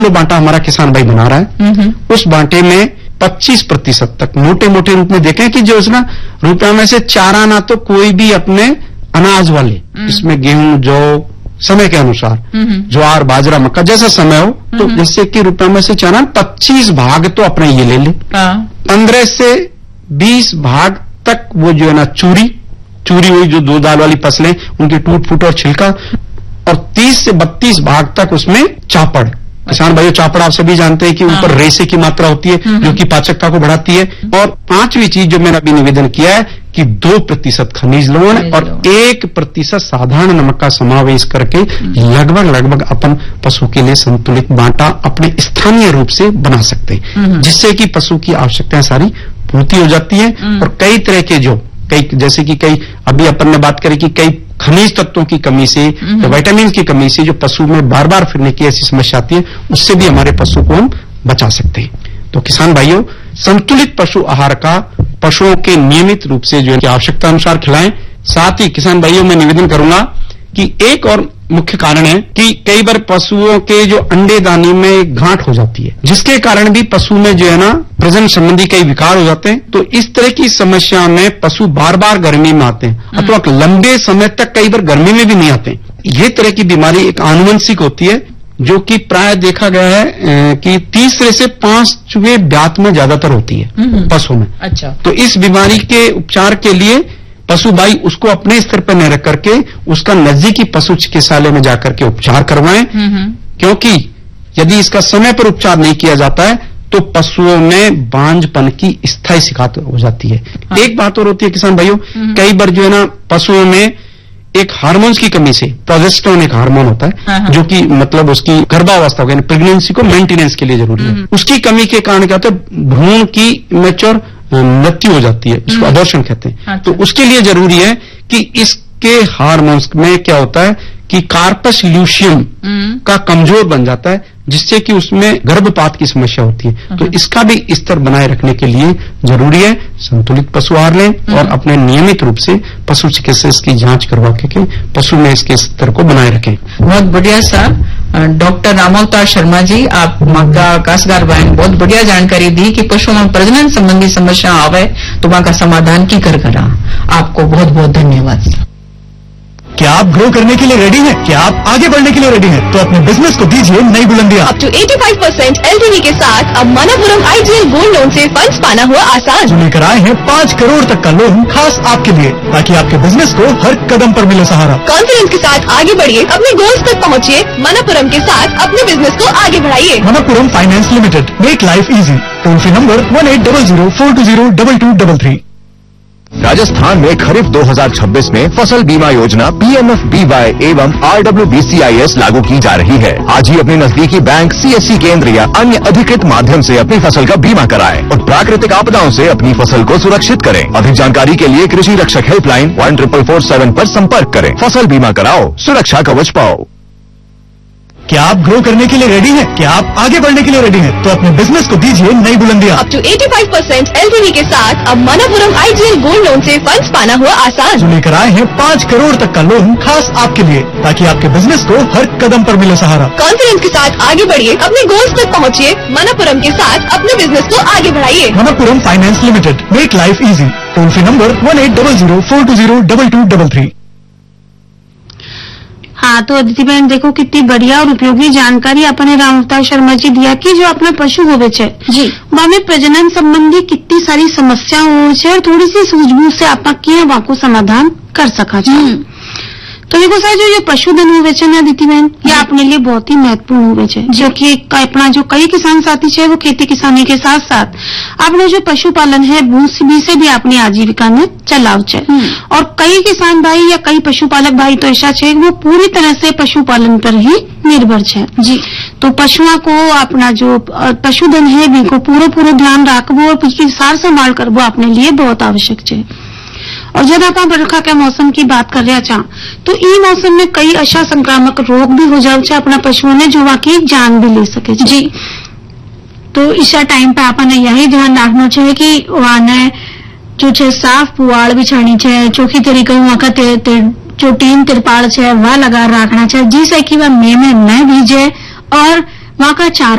जो बांटा हमारा किसान भाई बना रहा है, उस बांटे में 25% तक मोटे मोटे रूप में देखें कि जो उसना रुपया में से 4 आना तो कोई भी अपने अनाज वाले, इसमें गेहूं, जौ, समय के अनुसार ज्वार, बाजरा, मक्का जैसा समय हो, तो जैसे कि रुपया में से 4 आना 25 भाग तो अपने ये ले ले। 15 से 20 भाग तक वो जो है ना चूरी हुई जो 2 दाल वाली फसलें, उनकी टूट फूट और छिलका, और 30 से 32 भाग तक उसमें चापड़। किसान भाइयों, चापड़ आप सभी जानते हैं कि ऊपर रेसे की मात्रा होती है जो कि पाचकता को बढ़ाती है। और 5वीं चीज जो मैंने अभी निवेदन किया है कि 2% खनिज लवण और 1% साधारण नमक का समावेश करके लगभग अपन पशु के लिए संतुलित बांटा अपने स्थानीय रूप से बना सकते हैं, जिससे कि पशु की आवश्यकताएं सारी पूर्ति हो जाती है। और कई तरह के जैसे कि कई अभी अपन ने बात करी कि कई खनिज तत्वों की कमी से, विटामिन की कमी से जो पशु में बार बार फिरने की ऐसी समस्या आती है, उससे भी हमारे पशु को हम बचा सकते हैं। तो किसान भाइयों, संतुलित पशु आहार का पशुओं के नियमित रूप से जो है आवश्यकता अनुसार खिलाएं। साथ ही किसान भाइयों, मैं निवेदन करूंगा कि एक और मुख्य कारण है कि कई बार पशुओं के जो अंडे दानी में गांठ हो जाती है, जिसके कारण भी पशु में जो है ना प्रजनन संबंधी कई विकार हो जाते हैं। तो इस तरह की समस्या में पशु बार बार गर्मी में आते हैं अथवा लंबे समय तक कई बार गर्मी में भी नहीं आते। ये तरह की बीमारी एक आनुवंशिक होती है, जो कि प्राय देखा गया है कि 3 से 5वें ब्यात में ज्यादातर होती है पशु में। अच्छा। तो इस बीमारी के उपचार के लिए पशु भाई उसको अपने स्तर पर न रख करके उसका नजदीकी पशु चिकित्सालय में जाकर के उपचार करवाएं, क्योंकि यदि इसका समय पर उपचार नहीं किया जाता है तो पशुओं में बांझपन की स्थायी शिकायत हो जाती है। एक बात और होती है किसान भाइयों, कई बार जो है ना पशुओं में एक हार्मोन्स की कमी से, प्रोजेस्टेरोन एक हार्मोन होता है जो कि मतलब उसकी गर्भावस्था यानी प्रेगनेंसी को मेंटेनेंस के लिए जरूरी है, उसकी कमी के कारण क्या होता है, भ्रूण की मैच्योर मृत्यु हो जाती है, इसको अबॉर्शन कहते हैं। तो उसके लिए जरूरी है कि इसके हार्मोन्स में क्या होता है कि कार्पस ल्यूशियम का कमजोर बन जाता है, जिससे कि उसमें गर्भपात की समस्या होती है। तो इसका भी स्तर बनाए रखने के लिए जरूरी है संतुलित पशु आहार लें और अपने नियमित रूप से पशु चिकित्सक की जांच करवा के पशु में इसके स्तर को बनाए रखें। बहुत बढ़िया साहब। डॉक्टर रामावतार शर्मा जी, आप माका कासगार बहन बहुत बढ़िया जानकारी दी कि पशुओं में प्रजनन संबंधी समस्या आवे तो वहां का समाधान की कर करा। आपको बहुत बहुत धन्यवाद। क्या आप ग्रो करने के लिए रेडी हैं? क्या आप आगे बढ़ने के लिए रेडी हैं? तो अपने बिजनेस को दीजिए नई बुलंदियां। अप टू 85% LTV के साथ अब मनपुरम आइडियल गोल्ड लोन से फंड्स पाना हुआ आसान। जो लेकर आए हैं 5 करोड़ तक का लोन खास आपके लिए, ताकि आपके बिजनेस को हर कदम पर मिले सहारा। कॉन्फिडेंस के साथ आगे बढ़िए, अपने गोल्स तक पहुँचिए। मनपुरम के साथ अपने बिजनेस को आगे बढ़ाइए। Manappuram finance limited, make life easy. Toll free number 1800-420-2233। Rajasthan में खरीफ 2026 में फसल बीमा योजना PMFBY एवं RWBCIS लागू की जा रही है। आज ही अपने नजदीकी बैंक, CSC केंद्र या अन्य अधिकृत माध्यम से अपनी फसल का बीमा कराएं और प्राकृतिक आपदाओं से अपनी फसल को सुरक्षित करें। अधिक जानकारी के लिए कृषि रक्षक हेल्पलाइन 14447 पर संपर्क करें। फसल बीमा कराओ, सुरक्षा कवच पाओ। क्या आप ग्रो करने के लिए रेडी हैं? क्या आप आगे बढ़ने के लिए रेडी हैं? तो अपने बिजनेस को दीजिए नई बुलंदियां। अप टू 85% LTV के साथ अब मनपुरम आइडियल गोल्ड लोन से फंड्स पाना हुआ आसान। जो लेकर आए हैं 5 करोड़ तक का लोन खास आपके लिए, ताकि आपके बिजनेस को हर कदम पर मिले सहारा। कॉन्फिडेंस के साथ आगे बढ़िए, अपने गोल्स तक पहुँचिए। मनपुरम के साथ अपने बिजनेस को आगे बढ़ाइए। Manappuram finance limited, make life easy. Toll free number 1800-420-2233। हाँ, तो अदिति बहन देखो कितनी बढ़िया और उपयोगी जानकारी अपने रामावतार शर्मा जी दिया कि जो अपना पशु होवे छे जी, में प्रजनन संबंधी कितनी सारी समस्या हो छे और थोड़ी सी सूझबूझ से आप वाको समाधान कर सका छे। तो देखो सर, जो ये पशुधन होवे छे ना अदिति बहन, ये अपने लिए बहुत ही महत्वपूर्ण होवे छे, जो कि अपना जो कई किसान साथी छे वो खेती किसानी के साथ साथ अपना जो पशुपालन है भी से भी अपनी आजीविका में चलाव छे। और कई किसान भाई या कई पशुपालक भाई तो ऐसा छे वो पूरी तरह से पशुपालन पर ही निर्भर छे जी। तो पशुओं को अपना जो पशुधन है इनको पूरा ध्यान रखबो और उसकी सार संभाल करबो अपने लिए बहुत आवश्यक छे। और जब आप बरखा के मौसम की बात कर रहा छा तो ई मौसम में कई ऐसा संक्रामक रोग भी हो जाओ छे अपना पशुओं ने, जो वाकई जान भी ले सके जी। तो इस टाइम पे आपने यही ध्यान रखना चाहिए कि वहां जो छे साफ पुआड़ बिछानी छे, चोखी तरीके वक्त जो टीन तिरपाल छे वह लगा रखना चाहिए, जिससे कि वह में न भीजे और वहाँ का चारा